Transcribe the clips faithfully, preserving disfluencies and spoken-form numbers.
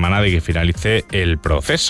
semana de que finalice el proceso.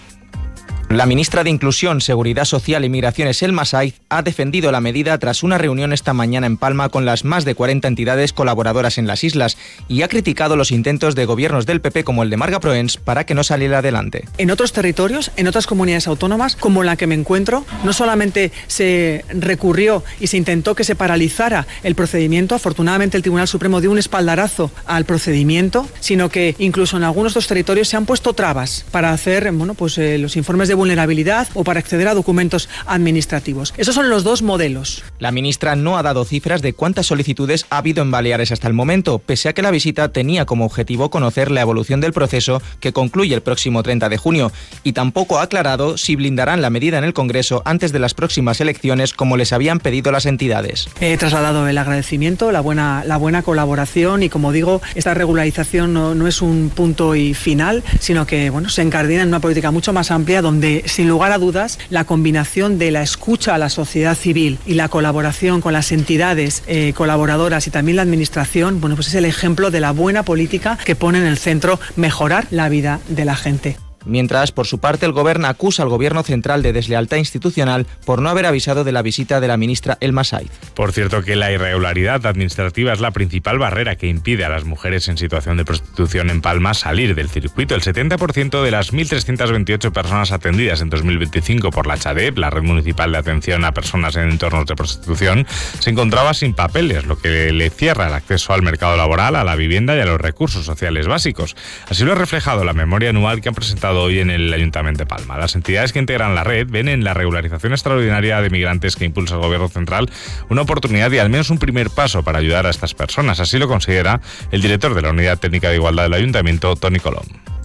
La ministra de Inclusión, Seguridad Social y Migraciones, Elma Saiz, ha defendido la medida tras una reunión esta mañana en Palma con las más de cuarenta entidades colaboradoras en las islas y ha criticado los intentos de gobiernos del P P como el de Marga Proens para que no saliera adelante. En otros territorios, en otras comunidades autónomas, como la que me encuentro, no solamente se recurrió y se intentó que se paralizara el procedimiento, afortunadamente el Tribunal Supremo dio un espaldarazo al procedimiento, sino que incluso en algunos de los territorios se han puesto trabas para hacer bueno, pues, eh, los informes de vulnerabilidad o para acceder a documentos administrativos. Esos son los dos modelos. La ministra no ha dado cifras de cuántas solicitudes ha habido en Baleares hasta el momento, pese a que la visita tenía como objetivo conocer la evolución del proceso que concluye el próximo treinta de junio, y tampoco ha aclarado si blindarán la medida en el Congreso antes de las próximas elecciones como les habían pedido las entidades. He trasladado el agradecimiento, la buena, la buena colaboración y, como digo, esta regularización no, no es un punto y final, sino que bueno, se encardina en una política mucho más amplia donde, sin lugar a dudas, la combinación de la escucha a la sociedad civil y la colaboración con las entidades eh, colaboradoras y también la administración, bueno, pues es el ejemplo de la buena política que pone en el centro mejorar la vida de la gente. Mientras, por su parte, el Gobierno acusa al Gobierno central de deslealtad institucional por no haber avisado de la visita de la ministra Elma Saiz. Por cierto, que la irregularidad administrativa es la principal barrera que impide a las mujeres en situación de prostitución en Palma salir del circuito. El setenta por ciento de las mil trescientas veintiocho personas atendidas en dos mil veinticinco por la CHADEP, la Red Municipal de Atención a Personas en Entornos de Prostitución, se encontraba sin papeles, lo que le cierra el acceso al mercado laboral, a la vivienda y a los recursos sociales básicos. Así lo ha reflejado la memoria anual que han presentado hoy en el Ayuntamiento de Palma. Las entidades que integran la red ven en la regularización extraordinaria de migrantes que impulsa el Gobierno central una oportunidad y al menos un primer paso para ayudar a estas personas. Así lo considera el director de la Unidad Técnica de Igualdad del Ayuntamiento, Toni Colom.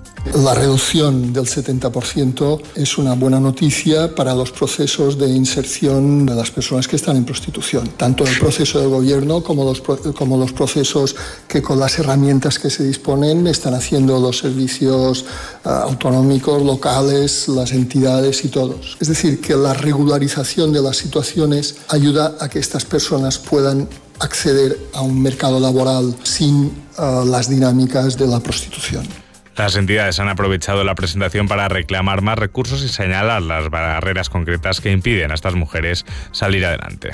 La reducción del setenta por ciento es una buena noticia para los procesos de inserción de las personas que están en prostitución, tanto el proceso del gobierno como los, como los procesos que con las herramientas que se disponen están haciendo los servicios uh, autonómicos, locales, las entidades y todos. Es decir, que la regularización de las situaciones ayuda a que estas personas puedan acceder a un mercado laboral sin uh, las dinámicas de la prostitución. Las entidades han aprovechado la presentación para reclamar más recursos y señalar las barreras concretas que impiden a estas mujeres salir adelante.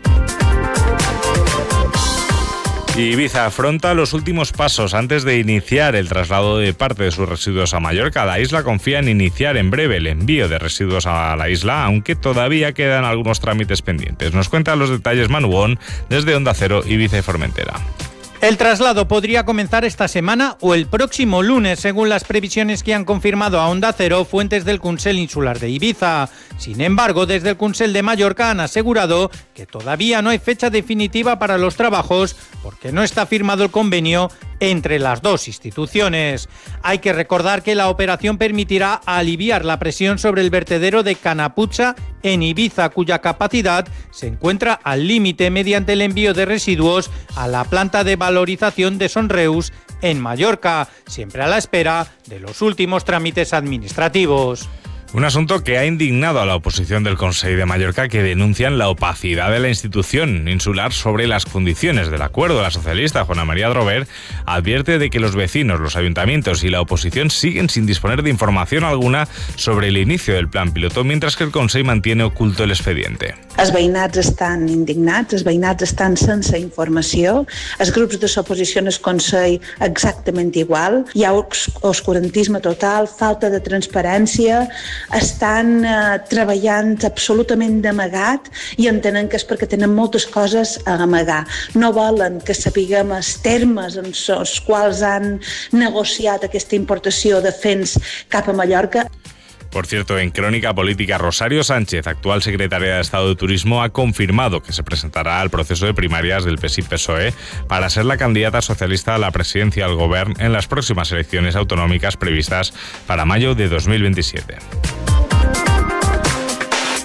Ibiza afronta los últimos pasos antes de iniciar el traslado de parte de sus residuos a Mallorca. La isla confía en iniciar en breve el envío de residuos a la isla, aunque todavía quedan algunos trámites pendientes. Nos cuenta los detalles Manu Bon desde Onda Cero, Ibiza y Formentera. El traslado podría comenzar esta semana o el próximo lunes, según las previsiones que han confirmado a Onda Cero fuentes del Consell Insular de Ibiza. Sin embargo, desde el Consell de Mallorca han asegurado que todavía no hay fecha definitiva para los trabajos porque no está firmado el convenio entre las dos instituciones. Hay que recordar que la operación permitirá aliviar la presión sobre el vertedero de Canapucha en Ibiza, cuya capacidad se encuentra al límite mediante el envío de residuos a la planta de valorización de Sonreus en Mallorca, siempre a la espera de los últimos trámites administrativos. Un asunto que ha indignado a la oposición del Consell de Mallorca, que denuncian la opacidad de la institución insular sobre las condiciones del acuerdo. La socialista Juana María Drover advierte de que los vecinos, los ayuntamientos y la oposición siguen sin disponer de información alguna sobre el inicio del plan piloto, mientras que el Consell mantiene oculto el expediente. Els veïnats estan indignats, els veïnats estan sense informació, els grups de l'oposició en el Consell exactament igual, hi ha oscurantisme total, falta de transparència, estan eh, treballant absolutament d'amagat i entenen que és perquè tenen moltes coses a amagar. No volen que sapiguem els termes en els quals han negociat aquesta importació de fens cap a Mallorca. Por cierto, en Crónica Política, Rosario Sánchez, actual secretaria de Estado de Turismo, ha confirmado que se presentará al proceso de primarias del P S I P S O E para ser la candidata socialista a la presidencia del Gobierno en las próximas elecciones autonómicas previstas para mayo de dos mil veintisiete.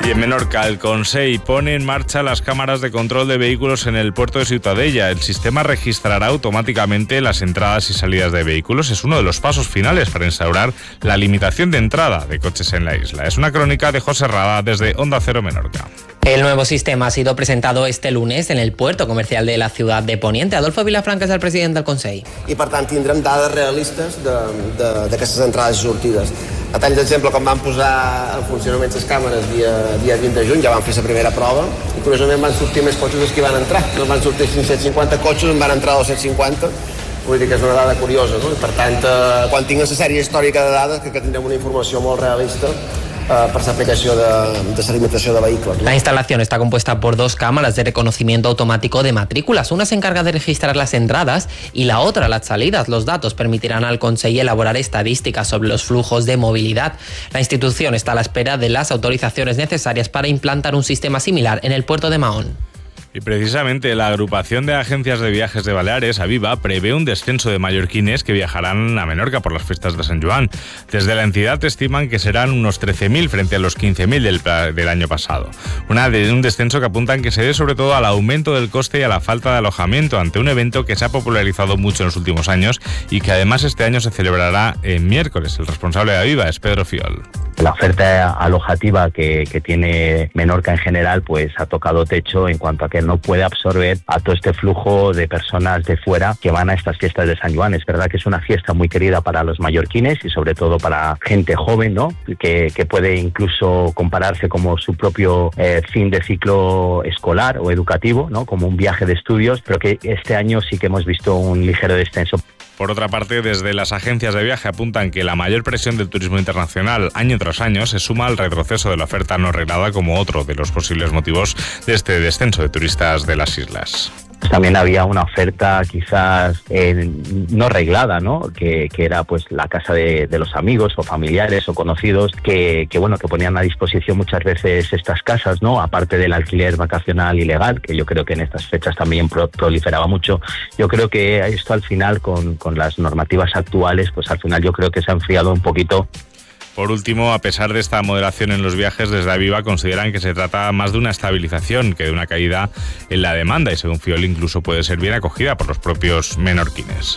Y en Menorca, el Consell pone en marcha las cámaras de control de vehículos en el puerto de Ciutadella. El sistema registrará automáticamente las entradas y salidas de vehículos. Es uno de los pasos finales para instaurar la limitación de entrada de coches en la isla. Es una crónica de José Rada desde Onda Cero Menorca. El nuevo sistema ha sido presentado este lunes en el puerto comercial de la ciudad de Poniente. Adolfo Vilafranca és el president del Consell. I per tant tindrem dades realistes d'aquestes entrades i sortides. A tall d'exemple, quan vam posar en funcionament les càmeres dia, dia vint de juny, ja vam fer la primera prova i curiosament van sortir més cotxes dels que van entrar. No van sortir cinc-cents cinquanta cotxes, en van entrar dos-cents cinquanta. Vull dir que és una dada curiosa, no? I per tant, eh, quan tinguem la sèrie històrica de dades, crec que tindrem una informació molt realista para la aplicación de, de esa limitación de vehículos, ¿no? La instalación está compuesta por dos cámaras de reconocimiento automático de matrículas. Una se encarga de registrar las entradas y la otra las salidas. Los datos permitirán al Consell elaborar estadísticas sobre los flujos de movilidad. La institución está a la espera de las autorizaciones necesarias para implantar un sistema similar en el puerto de Mahón. Y precisamente la agrupación de agencias de viajes de Baleares, Aviva, prevé un descenso de mallorquines que viajarán a Menorca por las fiestas de San Joan. Desde la entidad estiman que serán unos trece mil frente a los quince mil del, del año pasado. Una de, un descenso que apuntan que se debe sobre todo al aumento del coste y a la falta de alojamiento ante un evento que se ha popularizado mucho en los últimos años y que además este año se celebrará en miércoles. El responsable de Aviva es Pedro Fiol. La oferta alojativa que, que tiene Menorca en general pues ha tocado techo en cuanto a que no puede absorber a todo este flujo de personas de fuera que van a estas fiestas de San Joan. Es verdad que es una fiesta muy querida para los mallorquines y sobre todo para gente joven, ¿no? Que, que puede incluso compararse como su propio eh, fin de ciclo escolar o educativo, ¿no? Como un viaje de estudios, pero que este año sí que hemos visto un ligero descenso. Por otra parte, desde las agencias de viaje apuntan que la mayor presión del turismo internacional año tras año se suma al retroceso de la oferta no reglada como otro de los posibles motivos de este descenso de turistas de las islas. También había una oferta quizás eh, no reglada, ¿no? Que, que era pues la casa de, de los amigos o familiares o conocidos que, que bueno que ponían a disposición muchas veces estas casas, ¿no? Aparte del alquiler vacacional ilegal, que yo creo que en estas fechas también pro, proliferaba mucho. Yo creo que esto al final con, con las normativas actuales, pues al final yo creo que se ha enfriado un poquito. Por último, a pesar de esta moderación en los viajes, desde Aviva consideran que se trata más de una estabilización que de una caída en la demanda y según Fiol incluso puede ser bien acogida por los propios menorquines.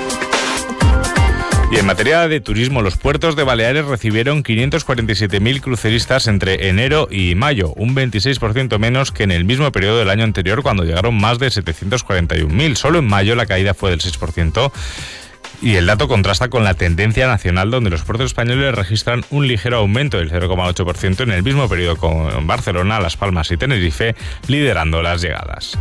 Y en materia de turismo, los puertos de Baleares recibieron quinientos cuarenta y siete mil cruceristas entre enero y mayo, un veintiséis por ciento menos que en el mismo periodo del año anterior cuando llegaron más de setecientos cuarenta y un mil. Solo en mayo la caída fue del seis por ciento. Y el dato contrasta con la tendencia nacional donde los puertos españoles registran un ligero aumento del cero coma ocho por ciento en el mismo periodo con Barcelona, Las Palmas y Tenerife liderando las llegadas.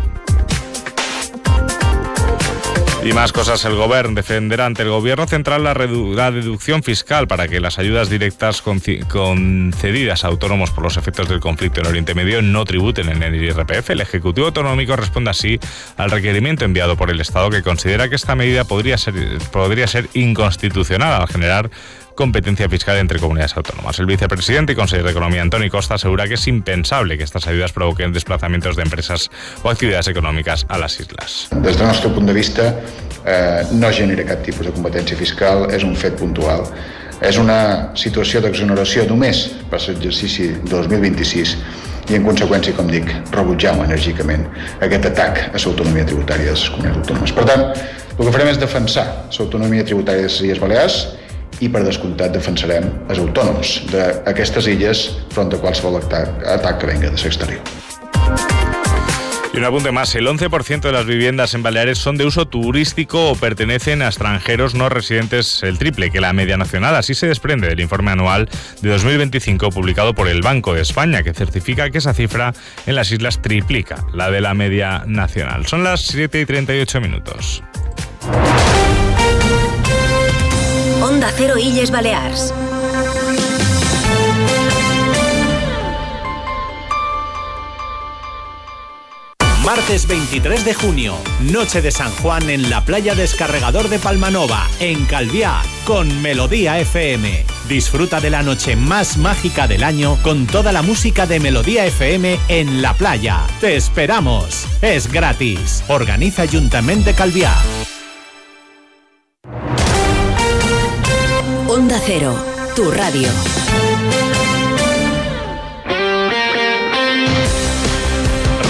Y más cosas, el Govern defenderá ante el Gobierno Central la, redu- la deducción fiscal para que las ayudas directas conci- concedidas a autónomos por los efectos del conflicto en Oriente Medio no tributen en el I R P F. El Ejecutivo Autonómico responde así al requerimiento enviado por el Estado que considera que esta medida podría ser, podría ser inconstitucional al generar competencia fiscal entre comunidades autónomas. El vicepresidente y consejero de Economía, Antoni Costa, asegura que es impensable que estas ayudas provoquen desplazamientos de empresas o actividades econòmiques a les isles. Des del nostre punt de vista, eh, no genera cap tipus de competència fiscal, és un fet puntual. És una situació d'exoneració només per l'exercici dos mil vint-i-sis i, en conseqüència, com dic, rebutjam enèrgicament aquest atac a l'autonomia tributària de les comunitats autònomes. Per tant, el que farem és defensar l'autonomia tributària de les Illes Balears i, per descomptat, defensarem els autònoms d'aquestes illes front a qualsevol atac, atac que venga de l'exterior. Y un apunte más, el once por ciento de las viviendas en Baleares son de uso turístico o pertenecen a extranjeros no residentes, el triple que la media nacional. Así se desprende del informe anual de dos mil veinticinco publicado por el Banco de España, que certifica que esa cifra en las islas triplica la de la media nacional. Son las siete y treinta y ocho minutos. Onda Cero Illes Balears. Martes veintitrés de junio, noche de San Juan en la playa Descarregador de Palmanova, en Calviá, con Melodía F M. Disfruta de la noche más mágica del año con toda la música de Melodía F M en la playa. Te esperamos. Es gratis. Organiza Ayuntamiento de Calviá. Onda Cero, tu radio.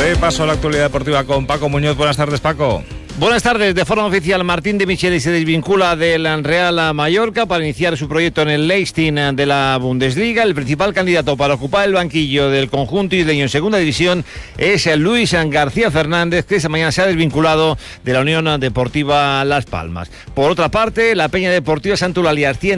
Repaso a la actualidad deportiva con Paco Muñoz. Buenas tardes, Paco. Buenas tardes. De forma oficial, Martín de Micheli se desvincula del Real Mallorca para iniciar su proyecto en el Leipzig de la Bundesliga. El principal candidato para ocupar el banquillo del conjunto isleño en segunda división es Luis García Fernández, que esta mañana se ha desvinculado de la Unión Deportiva Las Palmas. Por otra parte, la Peña Deportiva Santa Eulalia asciende